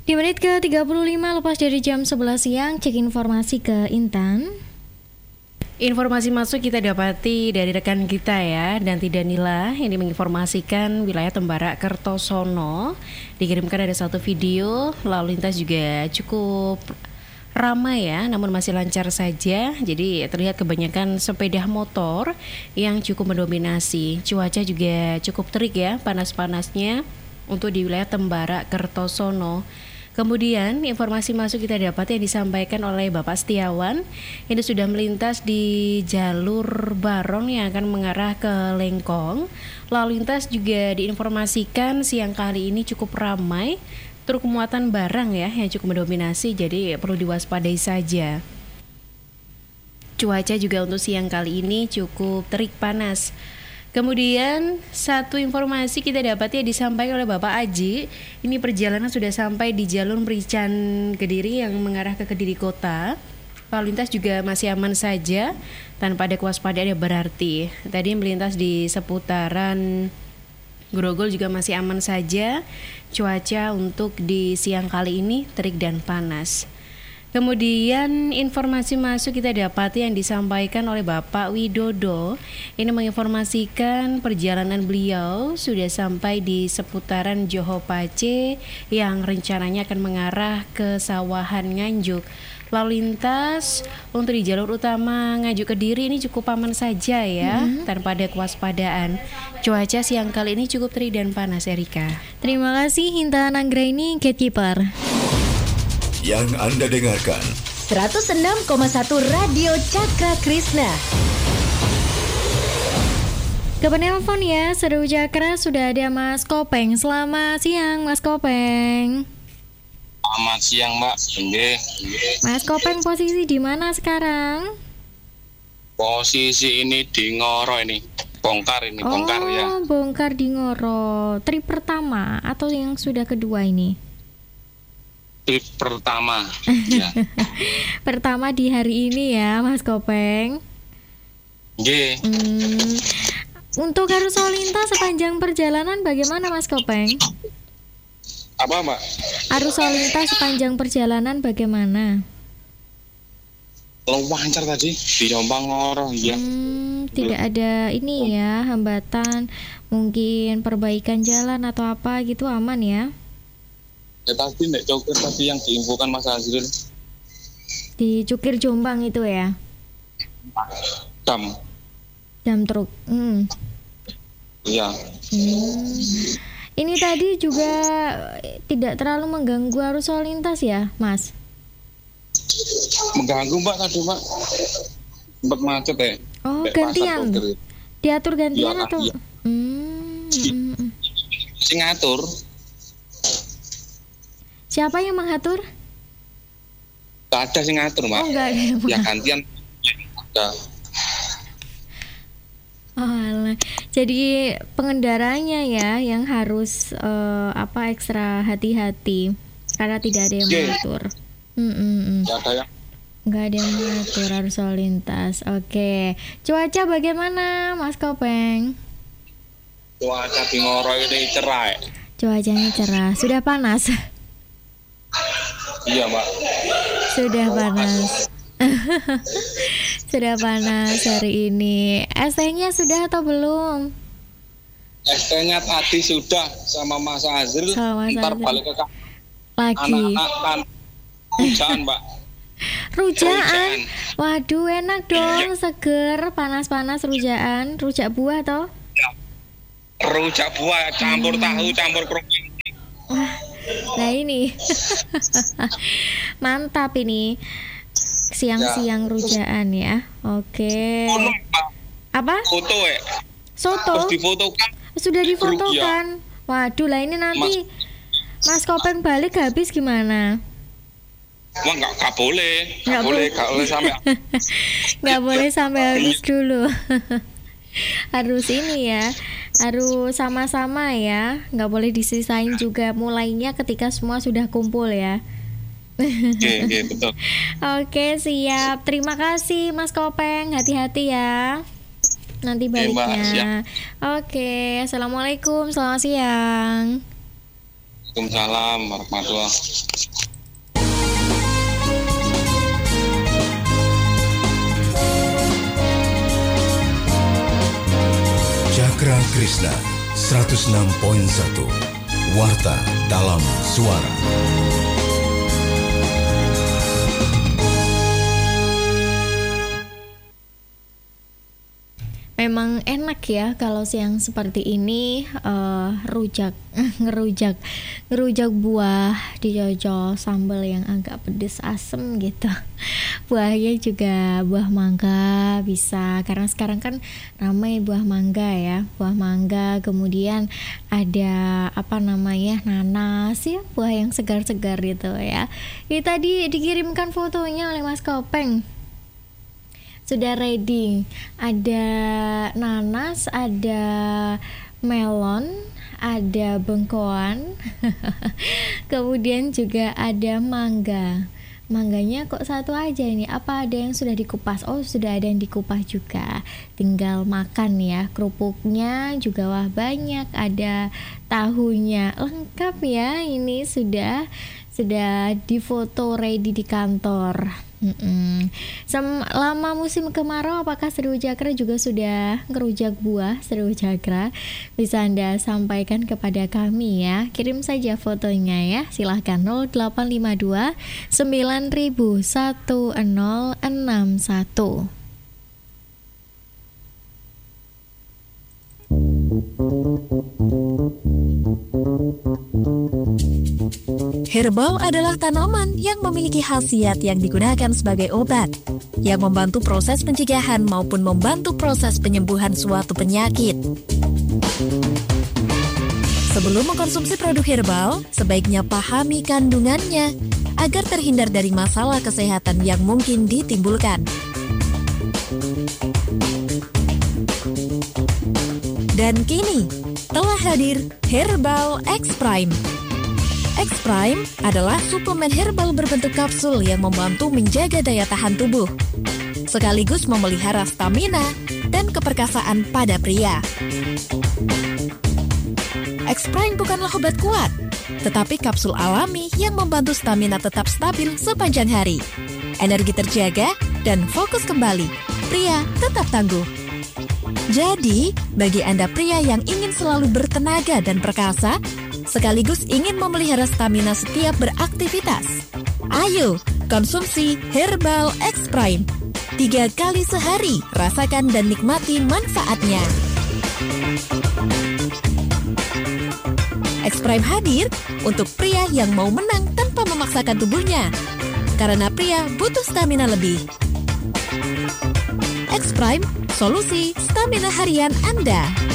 Di menit ke-35 lepas dari jam 11 siang, cek informasi ke Intan. Informasi masuk kita dapati dari rekan kita ya, Danti Danila. Ini menginformasikan wilayah Tembara Kertosono. Dikirimkan ada satu video, lalu lintas juga cukup ramai ya, namun masih lancar saja. Jadi terlihat kebanyakan sepeda motor yang cukup mendominasi. Cuaca juga cukup terik ya, panas-panasnya untuk di wilayah Tembara Kertosono. Kemudian informasi masuk kita dapat yang disampaikan oleh Bapak Setiawan. Ini sudah melintas di jalur Barong yang akan mengarah ke Lengkong. Lalu lintas juga diinformasikan siang kali ini cukup ramai. Truk muatan barang ya yang cukup mendominasi, jadi perlu diwaspadai saja. Cuaca juga untuk siang kali ini cukup terik panas. Kemudian satu informasi kita dapat ya disampaikan oleh Bapak Aji. Ini perjalanan sudah sampai di jalur Merican Kediri yang mengarah ke Kediri Kota. Lalu lintas juga masih aman saja tanpa ada kewaspadaan berarti. Tadi melintas di seputaran Grogol juga masih aman saja. Cuaca untuk di siang kali ini terik dan panas. Kemudian informasi masuk kita dapati yang disampaikan oleh Bapak Widodo. Ini menginformasikan perjalanan beliau sudah sampai di seputaran Johor Pace yang rencananya akan mengarah ke Sawahan Nganjuk. Lalu lintas untuk di jalur utama Nganjuk Kediri ini cukup aman saja ya, tanpa ada kewaspadaan. Cuaca siang kali ini cukup terik dan panas, Erika. Terima kasih Intan Anggraini, Gatekeeper. Yang Anda dengarkan 106,1 Radio Cakra Krishna. Ke penelpon ya, Seru Cakra sudah ada Mas Kopeng. Selamat siang Mas Kopeng. Selamat siang Mbak. Mas Kopeng posisi di mana sekarang? Posisi ini di Ngoro ini. Bongkar ya. Bongkar di Ngoro. Trip pertama atau yang sudah kedua ini? Trip pertama. Ya. Pertama di hari ini ya Mas Kopeng. Nggih. Untuk arus lalu lintas sepanjang perjalanan bagaimana Mas Kopeng? Apa Mbak? Arus lalu lintas sepanjang perjalanan bagaimana? Lancar tadi di Jombang Ngoro ya. Tidak ada ini ya, hambatan, mungkin perbaikan jalan atau apa gitu, aman ya? Ya tadi nek Cokir tadi yang diinfokan Mas Azril. Di Cukir Jombang itu ya? Dam truk. Iya. Ini tadi juga tidak terlalu mengganggu arus lalu lintas ya, Mas? Mengganggu Mbak tadi Mbak. Sempat macet ya. Oh, gantian. Diatur gantian ya, atau? Iya. Sing ngatur. Siapa yang mengatur? Gak ada sing ngatur Mbak. Oh, enggak ada yang ya gantian. Ada. Oh, alah. Jadi pengendaranya ya yang harus ekstra hati-hati karena tidak ada yang mengatur. Gak ada yang. Nggak ada yang mengatur arus lalu lintas. Oke. Cuaca bagaimana Mas Kopeng? Cuaca di Ngoro ini cerah. Cuacanya cerah. Sudah panas? Iya Mbak. Sudah panas. Sudah panas hari ini. ST-nya sudah atau belum? ST-nya tadi sudah sama Mas Azril. Ntar balik ke lagi. Anak-anak kan rujaan Mbak. Rujaan. Waduh, enak dong, seger, panas-panas rujaan. Rujak buah toh? Rujak buah campur tahu, campur kerupuk. Wah, nah ini mantap ini. Siang-siang rujaan ya. Oke. Apa? Foto ya. Soto. Terus difotokan. Sudah difotokan. Waduh, lah ini nanti Mas Kopeng balik habis gimana? Wah, nggak boleh sampai. Nggak boleh sampai habis dulu. Harus ini ya, harus sama-sama ya. Nggak boleh disisain juga. Mulainya ketika semua sudah kumpul ya. Oke, betul. Oke, siap. Terima kasih Mas Kopeng. Hati-hati ya. Nanti baliknya. Oke, assalamualaikum. Selamat siang. Waalaikumsalam warahmatullahi wabarakatuh. Cakra Krishna 106.1 Warta dalam Suara. Memang enak ya kalau siang seperti ini ngerujak buah dicocol sambal yang agak pedes asem gitu. Buahnya juga buah mangga bisa, karena sekarang kan ramai buah mangga ya, buah mangga, kemudian ada nanas ya, buah yang segar-segar gitu ya. Ini tadi dikirimkan fotonya oleh Mas Kopeng. Sudah ready, ada nanas, ada melon, ada bengkoan, kemudian juga ada mangga. Mangganya kok satu aja ini, apa ada yang sudah dikupas? Oh, sudah ada yang dikupas juga, tinggal makan ya. Kerupuknya juga wah banyak, ada tahunya, lengkap ya. Ini sudah difoto ready di kantor. Selama musim kemarau, apakah Seru Cakra juga sudah ngerujak buah Seru Cakra? Bisa Anda sampaikan kepada kami ya. Kirim saja fotonya ya. Silahkan 0852 9000 1061. Herbal adalah tanaman yang memiliki khasiat yang digunakan sebagai obat, yang membantu proses pencegahan maupun membantu proses penyembuhan suatu penyakit. Sebelum mengkonsumsi produk herbal, sebaiknya pahami kandungannya agar terhindar dari masalah kesehatan yang mungkin ditimbulkan. Dan kini, telah hadir Herbal X Prime. X Prime adalah suplemen herbal berbentuk kapsul yang membantu menjaga daya tahan tubuh, sekaligus memelihara stamina dan keperkasaan pada pria. X Prime bukanlah obat kuat, tetapi kapsul alami yang membantu stamina tetap stabil sepanjang hari. Energi terjaga dan fokus kembali. Pria tetap tangguh. Jadi, bagi Anda pria yang ingin selalu bertenaga dan perkasa, sekaligus ingin memelihara stamina setiap beraktivitas, ayo konsumsi Herbal X Prime. 3 kali sehari, rasakan dan nikmati manfaatnya. X Prime hadir untuk pria yang mau menang tanpa memaksakan tubuhnya, karena pria butuh stamina lebih. X Prime, solusi stamina harian Anda.